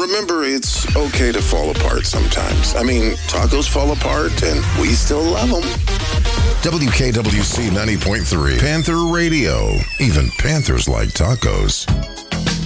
remember, it's okay to fall apart sometimes. I mean, tacos fall apart, and we still love them. WKWC 90.3, Panther Radio. Even Panthers like tacos.